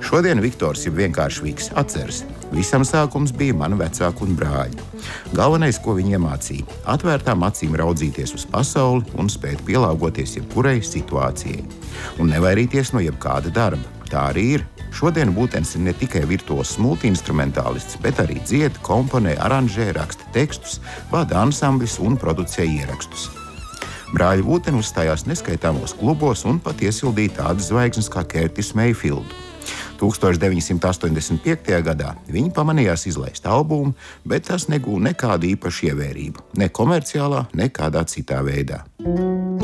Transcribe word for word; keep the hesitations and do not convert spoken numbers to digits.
Šodien Viktors ir vienkārši Viks. Atceras, visam sākums bija mani vecāki un brāļi. Galvenais, ko viņi iemācīja – atvērtām acīm raudzīties uz pasauli un spēt pielāgoties jebkurai situācijai. Un nevairīties no jebkāda darba. Tā arī ir. Šodien Būtens ir ne tikai virtuozs multiinstrumentālists, bet arī dzied, komponē, aranžē, raksta tekstus, vada ansambļus un producē ierakstus. Brāļi Būteni uzstājās neskaitāmos klubos un pat iesildīja tādas zvaigznes kā Curtis Mayfield. tūkstoš deviņi simti astoņdesmit piektajā gadā viņi pamanījās izlaist albumu, bet tas negūja nekādu īpašu ievērību, ne komerciālā, ne kādā citā veidā.